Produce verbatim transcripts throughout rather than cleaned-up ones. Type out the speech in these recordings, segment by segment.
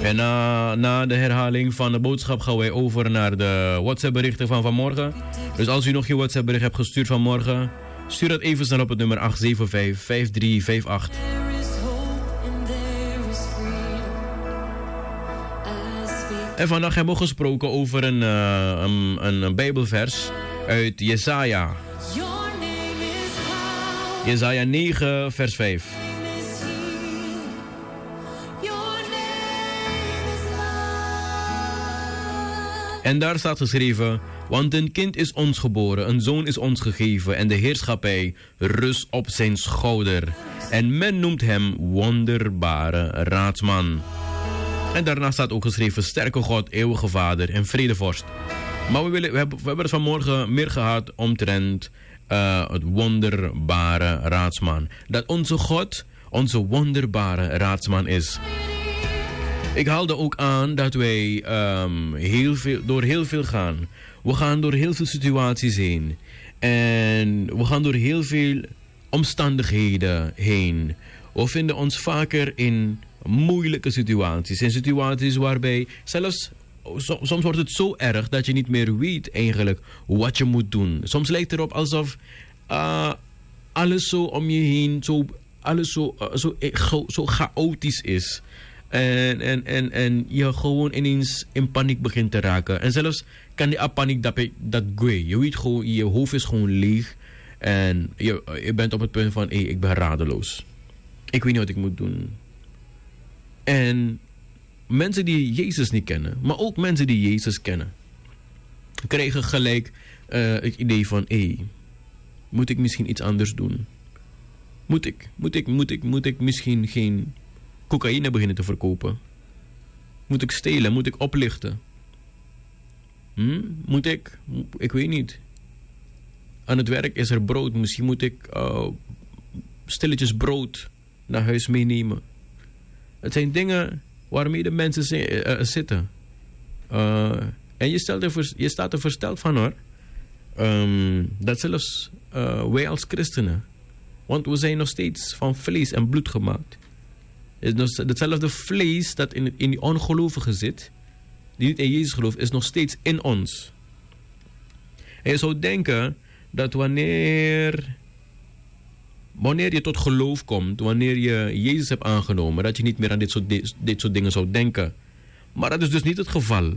En na, na de herhaling van de boodschap gaan wij over naar de WhatsApp-berichten van vanmorgen. Dus als u nog je WhatsApp-bericht hebt gestuurd vanmorgen, stuur dat even snel op het nummer acht zeven vijf, vijf drie vijf acht. En vandaag hebben we gesproken over een, uh, een, een, een Bijbelvers uit Jesaja. Jesaja negen, vers vijf. En daar staat geschreven: want een kind is ons geboren, een zoon is ons gegeven, en de heerschappij rust op zijn schouder. En men noemt hem wonderbare raadsman. En daarna staat ook geschreven: sterke God, eeuwige Vader en vredevorst. Maar we, willen, we, hebben, we hebben het vanmorgen meer gehad omtrent uh, het wonderbare raadsman. Dat onze God onze wonderbare raadsman is. Ik haalde ook aan dat wij um, heel veel, door heel veel gaan. We gaan door heel veel situaties heen. En we gaan door heel veel omstandigheden heen. We vinden ons vaker in moeilijke situaties. In situaties waarbij zelfs, soms wordt het zo erg dat je niet meer weet eigenlijk wat je moet doen. Soms lijkt het erop alsof uh, alles zo om je heen, zo, alles zo, uh, zo, zo, zo chaotisch is. En, en, en, en je gewoon ineens in paniek begint te raken. En zelfs kan die paniek dat, dat goeie. Je weet gewoon, je hoofd is gewoon leeg. En je, je bent op het punt van, hé, hey, ik ben radeloos. Ik weet niet wat ik moet doen. En mensen die Jezus niet kennen, maar ook mensen die Jezus kennen, krijgen gelijk uh, het idee van, hé, hey, moet ik misschien iets anders doen? Moet ik, moet ik, moet ik, moet ik misschien geen cocaïne beginnen te verkopen? Moet ik stelen? Moet ik oplichten? Hm? Moet ik? Ik weet niet. Aan het werk is er brood. Misschien moet ik uh, stilletjes brood naar huis meenemen. Het zijn dingen waarmee de mensen zi- uh, zitten. Uh, en je, stelt er, je staat er versteld van, hoor. Um, dat zelfs uh, wij als christenen. Want we zijn nog steeds van vlees en bloed gemaakt. Het is nog hetzelfde vlees dat in, in die ongelovigen zit, die niet in Jezus gelooft, is nog steeds in ons. En je zou denken dat wanneer, wanneer je tot geloof komt, wanneer je Jezus hebt aangenomen, dat je niet meer aan dit soort, dit, dit soort dingen zou denken. Maar dat is dus niet het geval.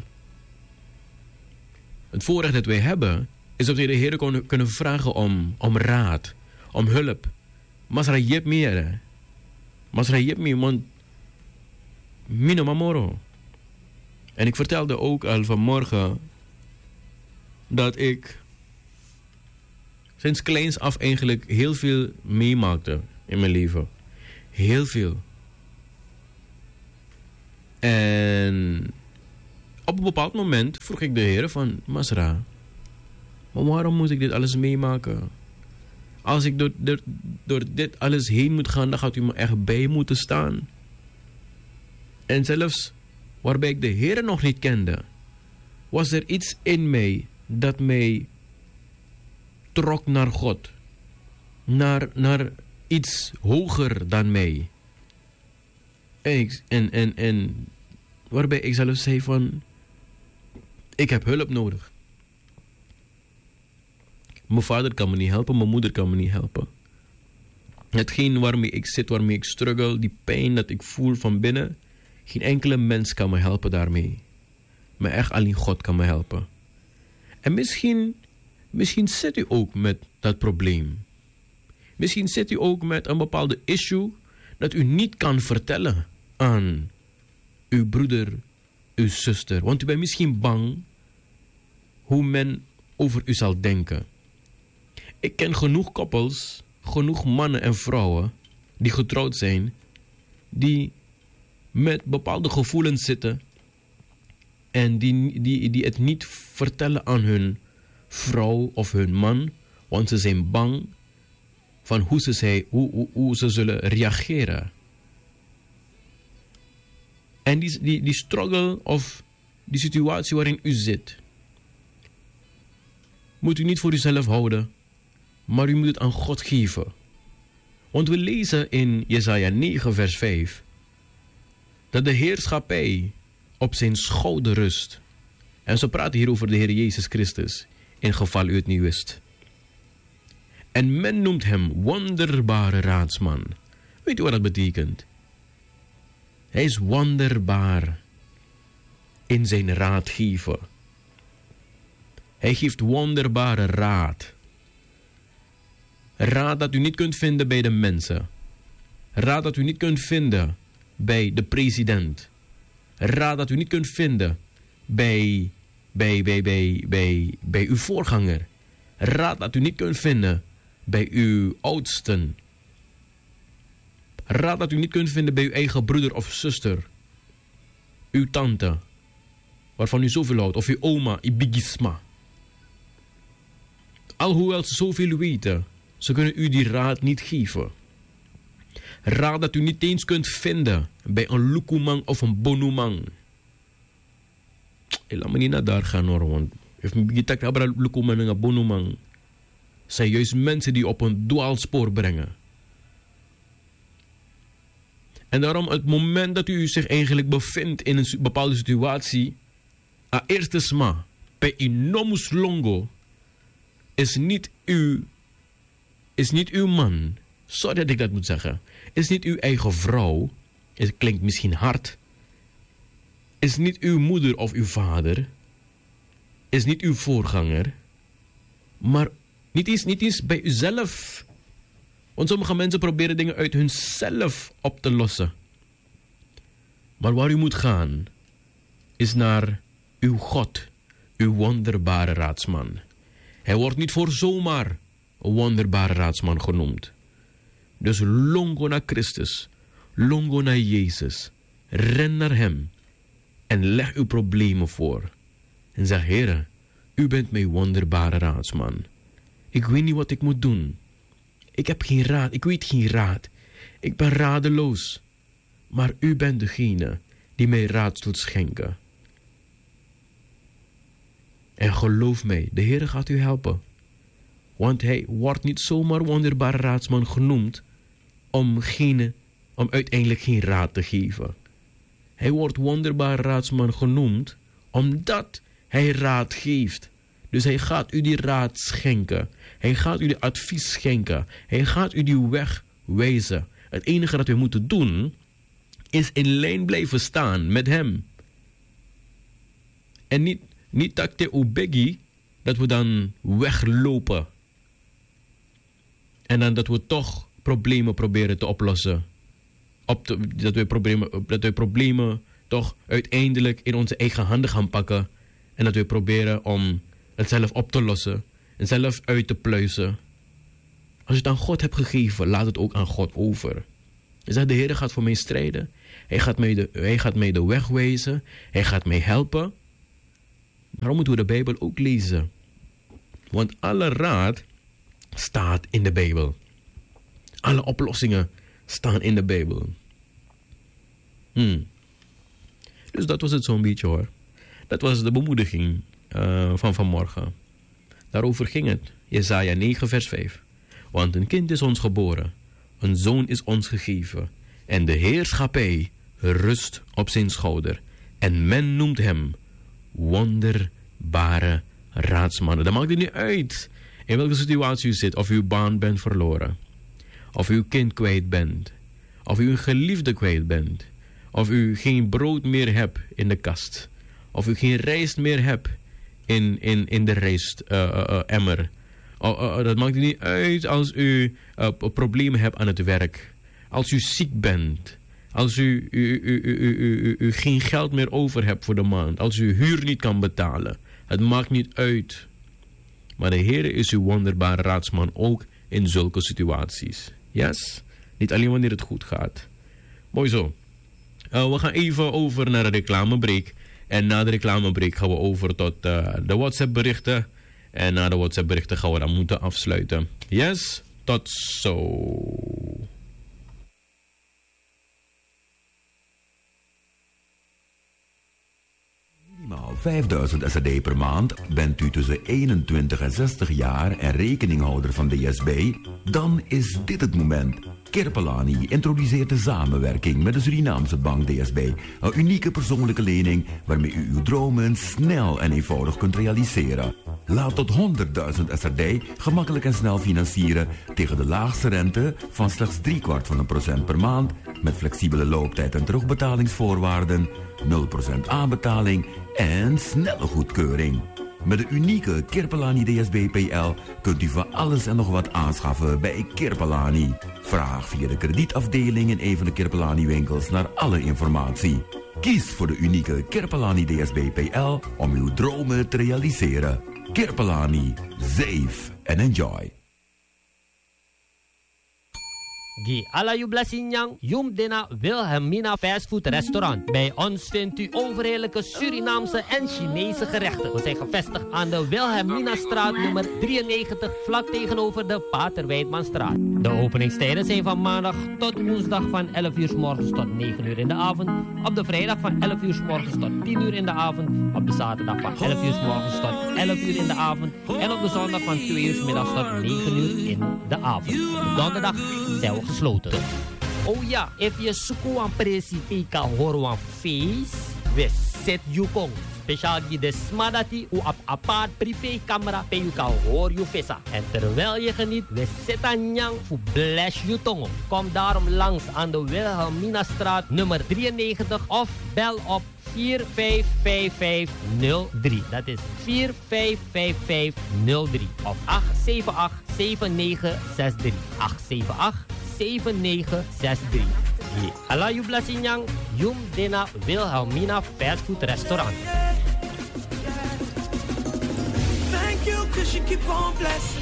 Het voorrecht dat wij hebben, is dat we de Heer kunnen, kunnen vragen om, om raad, om hulp. Masra jep meer. Masra jep meer, want mino mamoro. En ik vertelde ook al vanmorgen dat ik sinds kleins af eigenlijk heel veel meemaakte in mijn leven. Heel veel. En op een bepaald moment vroeg ik de Heer van, Masra, maar waarom moet ik dit alles meemaken? Als ik door, door, door dit alles heen moet gaan, dan gaat u me echt bij moeten staan. En zelfs waarbij ik de Heer nog niet kende, was er iets in mij dat mij trok naar God. Naar, naar iets hoger dan mij. En, ik, en, en, en waarbij ik zelf zei van, ik heb hulp nodig. Mijn vader kan me niet helpen, mijn moeder kan me niet helpen. Hetgeen waarmee ik zit, waarmee ik struggle, die pijn dat ik voel van binnen, geen enkele mens kan me helpen daarmee. Maar echt alleen God kan me helpen. En misschien, misschien zit u ook met dat probleem. Misschien zit u ook met een bepaalde issue dat u niet kan vertellen aan uw broeder, uw zuster. Want u bent misschien bang hoe men over u zal denken. Ik ken genoeg koppels, genoeg mannen en vrouwen die getrouwd zijn, die met bepaalde gevoelens zitten en die, die, die het niet vertellen aan hun vrouw of hun man, want ze zijn bang van hoe ze, zij, hoe, hoe, hoe ze zullen reageren. En die, die, die struggle of die situatie waarin u zit, moet u niet voor uzelf houden, maar u moet het aan God geven. Want we lezen in Jesaja negen vers vijf dat de heerschappij op zijn schouder rust. En ze praten hier over de Heer Jezus Christus, in geval u het niet wist. En men noemt hem wonderbare raadsman. Weet u wat dat betekent? Hij is wonderbaar in zijn raadgeven. Hij geeft wonderbare raad. Raad dat u niet kunt vinden bij de mensen. Raad dat u niet kunt vinden bij de president. Raad dat u niet kunt vinden bij, bij, bij, bij, bij, bij uw voorganger. Raad dat u niet kunt vinden bij uw oudsten. Raad dat u niet kunt vinden bij uw eigen broeder of zuster. Uw tante, waarvan u zoveel houdt. Of uw oma, uw bigisma. Alhoewel ze zoveel weten, ze kunnen u die raad niet geven. Raad dat u niet eens kunt vinden bij een lukumang of een bonumang. Ik laat me niet naar daar gaan hoor, want if me begint te hebben lukumang en een bonumang, zijn juist mensen die op een dwaalspoor brengen. En daarom, het moment dat u zich eigenlijk bevindt in een bepaalde situatie, a eerste sma, bij inomus longo, is niet uw, is niet uw man, sorry dat ik dat moet zeggen, is niet uw eigen vrouw, het klinkt misschien hard, is niet uw moeder of uw vader, is niet uw voorganger, maar niet eens, niet eens bij uzelf. Want sommige mensen proberen dingen uit hunzelf op te lossen. Maar waar u moet gaan, is naar uw God, uw wonderbare raadsman. Hij wordt niet voor zomaar een wonderbare raadsman genoemd. Dus longo naar Christus, longo naar Jezus, ren naar hem en leg uw problemen voor. En zeg, Heere, u bent mijn wonderbare raadsman. Ik weet niet wat ik moet doen. Ik heb geen raad, ik weet geen raad. Ik ben radeloos. Maar u bent degene die mij raad zult schenken. En geloof mij, de Heer gaat u helpen. Want hij wordt niet zomaar wonderbare raadsman genoemd om, geen, om uiteindelijk geen raad te geven. Hij wordt wonderbare raadsman genoemd omdat hij raad geeft. Dus hij gaat u die raad schenken. Hij gaat u die advies schenken. Hij gaat u die weg wijzen. Het enige dat we moeten doen is in lijn blijven staan met hem. En niet, niet takte ubegi dat we dan weglopen. En dan dat we toch problemen proberen te oplossen. Op te, dat, we problemen, dat we problemen toch uiteindelijk in onze eigen handen gaan pakken. En dat we proberen om het zelf op te lossen. En zelf uit te pluizen. Als je het aan God hebt gegeven, laat het ook aan God over. Je zegt, de Heer gaat voor mij strijden. Hij gaat mij, de, hij gaat mij de weg wijzen. Hij gaat mij helpen. Daarom moeten we de Bijbel ook lezen. Want alle raad staat in de Bijbel. Alle oplossingen staan in de Bijbel. Hmm. Dus dat was het zo'n beetje hoor. Dat was de bemoediging uh, van vanmorgen. Daarover ging het. Jesaja negen vers vijf. Want een kind is ons geboren. Een zoon is ons gegeven. En de heerschappij rust op zijn schouder. En men noemt hem wonderbare raadsman. Dat maakt het niet uit in welke situatie u zit. Of u uw baan bent verloren. Of u uw kind kwijt bent. Of u een geliefde kwijt bent. Of u geen brood meer hebt in de kast. Of u geen rijst meer hebt in, in, in de rijstemmer. Uh, uh, uh, uh, uh, dat maakt niet uit als u uh, problemen hebt aan het werk. Als u ziek bent. Als u, u, u, u, u, u, u geen geld meer over hebt voor de maand. Als u huur niet kan betalen. Het maakt niet uit. Maar de Heer is uw wonderbare raadsman ook in zulke situaties. Yes? Niet alleen wanneer het goed gaat. Mooi zo. Uh, we gaan even over naar de reclamebreak. En na de reclamebreak gaan we over tot uh, de WhatsApp berichten. En na de WhatsApp berichten gaan we dan moeten afsluiten. Yes? Tot zo. Minimaal vijfduizend S R D per maand? Bent u tussen eenentwintig en zestig jaar en rekeninghouder van D S B? Dan is dit het moment. Kirpelani introduceert de samenwerking met de Surinaamse bank D S B. Een unieke persoonlijke lening waarmee u uw dromen snel en eenvoudig kunt realiseren. Laat tot honderdduizend S R D gemakkelijk en snel financieren tegen de laagste rente van slechts driekwart van een procent per maand met flexibele looptijd en terugbetalingsvoorwaarden, nul procent aanbetaling en snelle goedkeuring. Met de unieke Kirpelani D S B P L kunt u van alles en nog wat aanschaffen bij Kirpelani. Vraag via de kredietafdeling in een van de Kirpelani winkels naar alle informatie. Kies voor de unieke Kirpelani D S B P L om uw dromen te realiseren. Kirpelani, save and enjoy. Gi ala yu blasinyang, yum dena Wilhelmina Fastfood Restaurant. Bij ons vindt u overheerlijke Surinaamse en Chinese gerechten. We zijn gevestigd aan de Wilhelmina straat nummer drieënnegentig, vlak tegenover de Pater Weidmanstraat. De openingstijden zijn van maandag tot woensdag van elf uur 's morgens tot negen uur in de avond. Op de vrijdag van elf uur 's morgens tot tien uur in de avond. Op de zaterdag van elf uur 's morgens tot elf uur in de avond. En op de zondag van twee uur 's middags tot negen uur in de avond. Op de donderdag zijn we gesloten. Oh ja, if je zoekt aan presi kan horen aan feest, we zet je kong. Speciaal die de smadati u op apart privécamera pe je kan horen je visa. En terwijl je geniet, we zetten nyang voor bless je tongo. Kom daarom langs aan de Wilhelmina straat nummer drieënnegentig of bel op vier vijf vijf vijf nul drie. Dat is vier vijf vijf vijf nul drie of acht zeven acht zeven negen zes drie. acht zeven acht zeven negen zes drie. Hi, ala yu blasinyang, yum dena Wilhelmina Fastfood Restaurant. Thank you, 'cause you keep on blessing.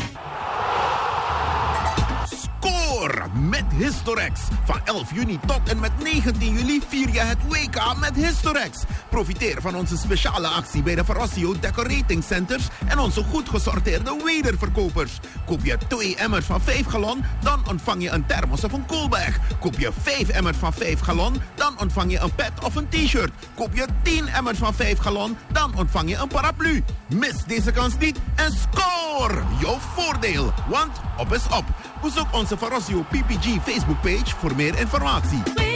Score met Historex. Van elf juni tot en met negentien juli vier je het W K met Historex. Profiteer van onze speciale actie bij de Verrassio Decorating Centers en onze goed gesorteerde wederverkopers. Koop je twee emmers van vijf gallon, dan ontvang je een thermos of een koelbag. Koop je vijf emmers van vijf gallon, dan ontvang je een pet of een t-shirt. Koop je tien emmers van vijf gallon, dan ontvang je een paraplu. Mis deze kans niet en score! Jouw voordeel, want op is op. Bezoek onze Verrassio P P G Facebookpage voor meer informatie.